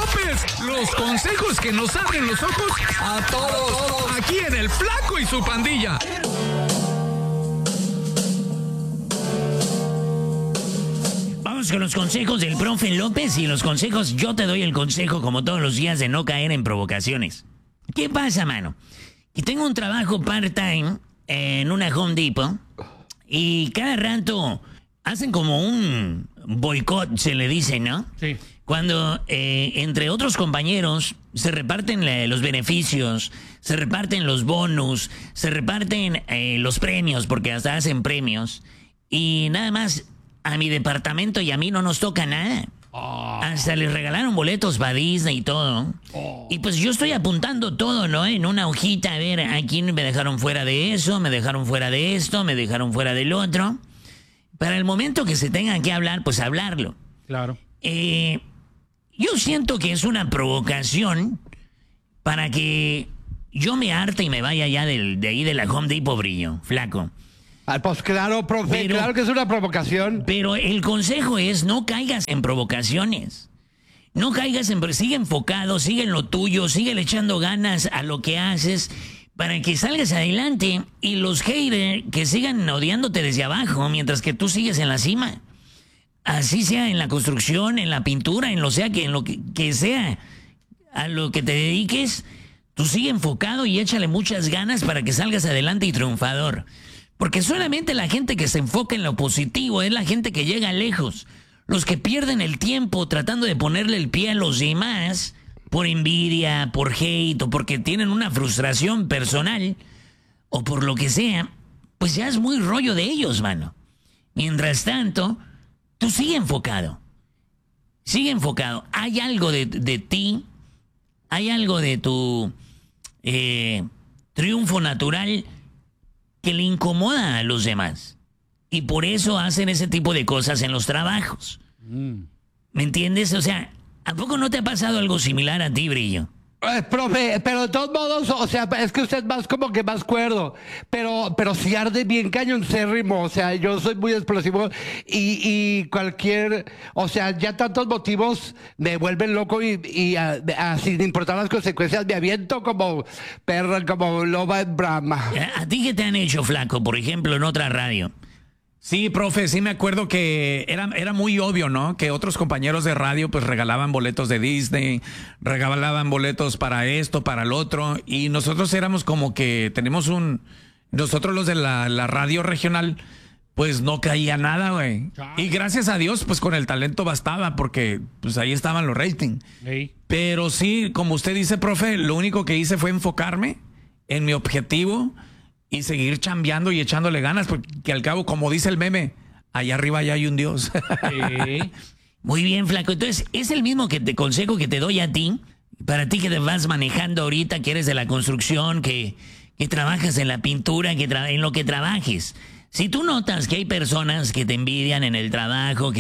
López. Los consejos que nos abren los ojos a todos. Aquí en El Flaco y su Pandilla. Vamos con los consejos del profe López y los consejos, yo te doy el consejo como todos los días de no caer en provocaciones. ¿Qué pasa, mano? Que tengo un trabajo part-time en una Home Depot y cada rato hacen como un boicot, se le dice, ¿no? Sí. Cuando entre otros compañeros se reparten los beneficios, se reparten los bonus, se reparten los premios, porque hasta hacen premios, y nada más a mi departamento y a mí no nos toca nada. Hasta les regalaron boletos para Disney y todo. Y pues yo estoy apuntando todo, ¿no? En una hojita, a ver, aquí me dejaron fuera de eso, me dejaron fuera de esto, me dejaron fuera del otro. Para el momento que se tengan que hablar, pues hablarlo. Claro. Yo siento que es una provocación para que yo me harte y me vaya ya de ahí de la Home Depot, Brillo, flaco. Pues claro, profe, claro que es una provocación. Pero el consejo es no caigas en provocaciones. No caigas en... Sigue enfocado, sigue en lo tuyo, sigue le echando ganas a lo que haces para que salgas adelante y los haters que sigan odiándote desde abajo mientras que tú sigues en la cima. Así sea en la construcción, en la pintura, en lo que sea, a lo que te dediques, tú sigue enfocado y échale muchas ganas para que salgas adelante y triunfador. Porque solamente la gente que se enfoca en lo positivo es la gente que llega lejos. Los que pierden el tiempo tratando de ponerle el pie a los demás por envidia, por hate o porque tienen una frustración personal o por lo que sea, pues ya es muy rollo de ellos, mano. Mientras tanto, tú sigue enfocado. Sigue enfocado. Hay algo de ti, hay algo de tu triunfo natural que le incomoda a los demás. Y por eso hacen ese tipo de cosas en los trabajos. ¿Me entiendes? O sea, ¿a poco no te ha pasado algo similar a ti, Brillo? Profe, pero de todos modos, o sea, es que usted es más como que más cuerdo, pero si arde bien cañoncérrimo, o sea, yo soy muy explosivo y cualquier, o sea, ya tantos motivos me vuelven loco y sin importar las consecuencias me aviento como perra, como loba en brama. ¿A ti qué te han hecho, flaco, por ejemplo, en otra radio? Sí, profe, sí me acuerdo que era muy obvio, ¿no? Que otros compañeros de radio pues regalaban boletos de Disney, regalaban boletos para esto, para el otro, y nosotros éramos como que nosotros los de la radio regional, pues no caía nada, güey. Y gracias a Dios, pues con el talento bastaba, porque pues ahí estaban los ratings. Sí. Pero sí, como usted dice, profe, lo único que hice fue enfocarme en mi objetivo y seguir chambeando y echándole ganas, porque al cabo, como dice el meme, allá arriba ya hay un Dios. Sí. Muy bien, flaco. Entonces, es el mismo consejo que te doy a ti, para ti que te vas manejando ahorita, que eres de la construcción, que trabajas en la pintura, en lo que trabajes. Si tú notas que hay personas que te envidian en el trabajo,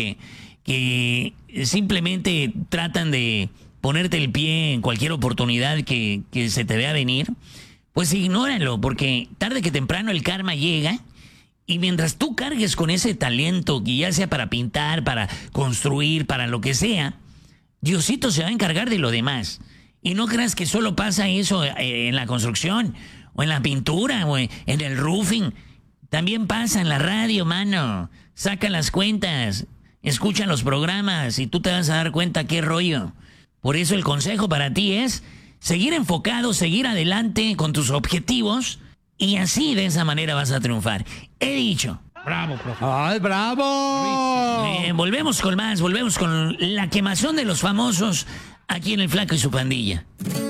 que simplemente tratan de ponerte el pie en cualquier oportunidad que se te vea venir, pues ignóralo, porque tarde que temprano el karma llega y mientras tú cargues con ese talento, que ya sea para pintar, para construir, para lo que sea, Diosito se va a encargar de lo demás. Y no creas que solo pasa eso en la construcción, o en la pintura, o en el roofing. También pasa en la radio, mano. Saca las cuentas, escucha los programas y tú te vas a dar cuenta qué rollo. Por eso el consejo para ti es seguir enfocado, seguir adelante con tus objetivos y así de esa manera vas a triunfar. He dicho. Bravo, profe. ¡Ay, bravo! Volvemos con más, volvemos con la quemazón de los famosos aquí en El Flaco y su Pandilla.